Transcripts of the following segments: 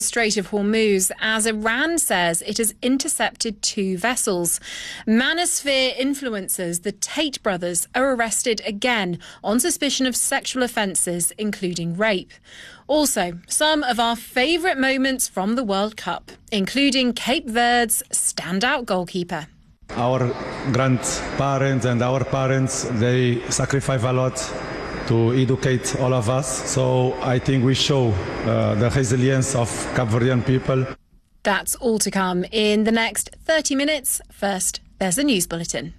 Strait of Hormuz, as Iran says it has intercepted 2 vessels. Manosphere influencers, the Tate brothers, are arrested again on suspicion of sexual offences, including rape. Also, some of our favourite moments from the World Cup, including Cape Verde's standout goalkeeper. Our grandparents and our parents, they sacrifice a lot to educate all of us. So I think we show the resilience of Cape Verdean people. That's all to come in the next 30 minutes. First, there's a news bulletin.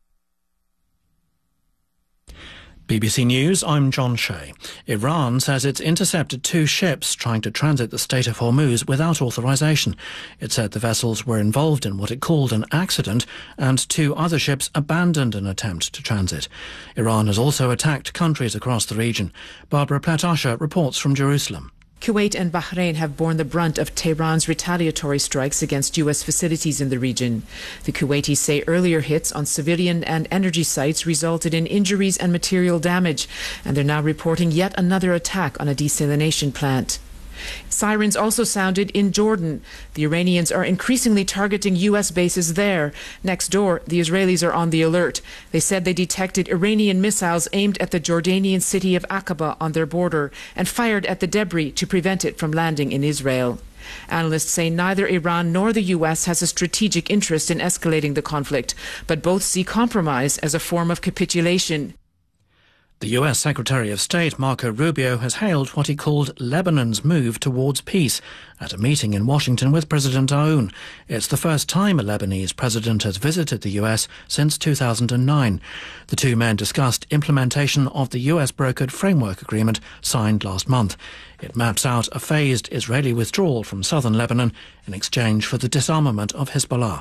BBC News, I'm John Shea. Iran says it's intercepted 2 ships trying to transit the Strait of Hormuz without authorisation. It said the vessels were involved in what it called an accident, and 2 other ships abandoned an attempt to transit. Iran has also attacked countries across the region. Barbara Platt-Usher reports from Jerusalem. Kuwait and Bahrain have borne the brunt of Tehran's retaliatory strikes against U.S. facilities in the region. The Kuwaitis say earlier hits on civilian and energy sites resulted in injuries and material damage, and they're now reporting yet another attack on a desalination plant. Sirens also sounded in Jordan. The Iranians are increasingly targeting U.S. bases there. Next door, the Israelis are on the alert. They said they detected Iranian missiles aimed at the Jordanian city of Aqaba on their border and fired at the debris to prevent it from landing in Israel. Analysts say neither Iran nor the U.S. has a strategic interest in escalating the conflict, but both see compromise as a form of capitulation. The US Secretary of State Marco Rubio has hailed what he called Lebanon's move towards peace at a meeting in Washington with President Aoun. It's the first time a Lebanese president has visited the US since 2009. The 2 men discussed implementation of the US-brokered framework agreement signed last month. It maps out a phased Israeli withdrawal from southern Lebanon in exchange for the disarmament of Hezbollah.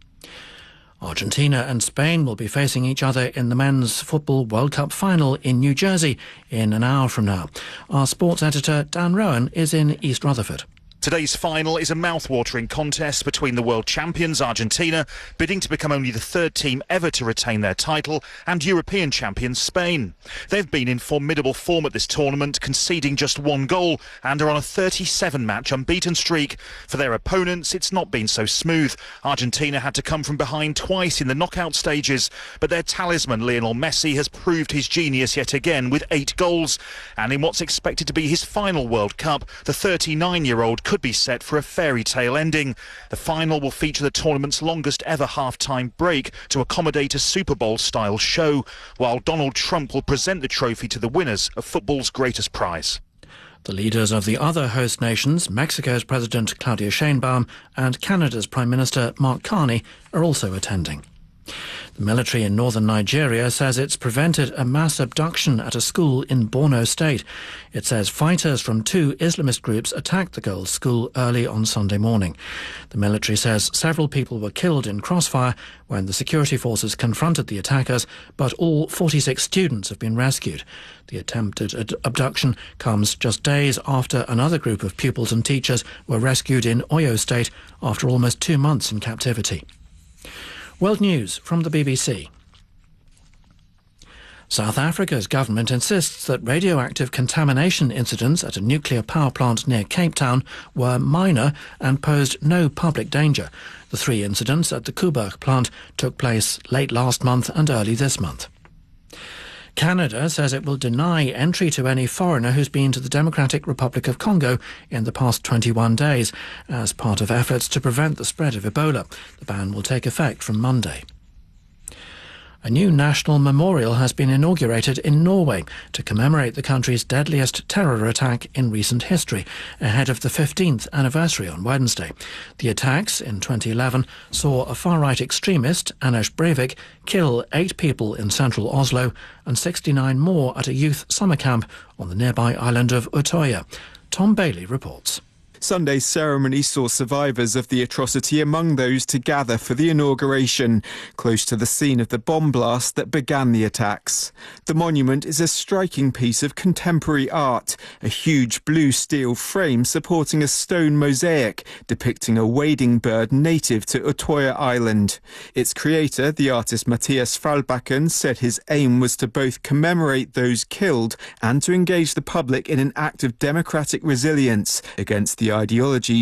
Argentina and Spain will be facing each other in the Men's Football World Cup final in New Jersey in an hour from now. Our sports editor Dan Rowan is in East Rutherford. Today's final is a mouth-watering contest between the world champions Argentina, bidding to become only the 3rd team ever to retain their title, and European champions Spain. They've been in formidable form at this tournament, conceding just 1 goal and are on a 37-match unbeaten streak. For their opponents, it's not been so smooth. Argentina had to come from behind twice in the knockout stages, but their talisman Lionel Messi has proved his genius yet again with 8 goals. And in what's expected to be his final World Cup, the 39-year-old could be set for a fairy tale ending. The final will feature the tournament's longest ever half-time break to accommodate a Super Bowl-style show, while Donald Trump will present the trophy to the winners of football's greatest prize. The leaders of the other host nations, Mexico's President Claudia Sheinbaum and Canada's Prime Minister Mark Carney, are also attending. The military in northern Nigeria says it's prevented a mass abduction at a school in Borno State. It says fighters from 2 Islamist groups attacked the girls' school early on Sunday morning. The military says several people were killed in crossfire when the security forces confronted the attackers, but all 46 students have been rescued. The attempted abduction comes just days after another group of pupils and teachers were rescued in Oyo State after almost 2 months in captivity. World News from the BBC. South Africa's government insists that radioactive contamination incidents at a nuclear power plant near Cape Town were minor and posed no public danger. The 3 incidents at the Koeberg plant took place late last month and early this month. Canada says it will deny entry to any foreigner who's been to the Democratic Republic of Congo in the past 21 days as part of efforts to prevent the spread of Ebola. The ban will take effect from Monday. A new national memorial has been inaugurated in Norway to commemorate the country's deadliest terror attack in recent history, ahead of the 15th anniversary on Wednesday. The attacks in 2011 saw a far-right extremist, Anders Breivik, kill 8 people in central Oslo and 69 more at a youth summer camp on the nearby island of Utøya. Tom Bailey reports. Sunday's ceremony saw survivors of the atrocity among those to gather for the inauguration, close to the scene of the bomb blast that began the attacks. The monument is a striking piece of contemporary art, a huge blue steel frame supporting a stone mosaic depicting a wading bird native to Utøya Island. Its creator, the artist Mathias Fralbakken, said his aim was to both commemorate those killed and to engage the public in an act of democratic resilience against the ideology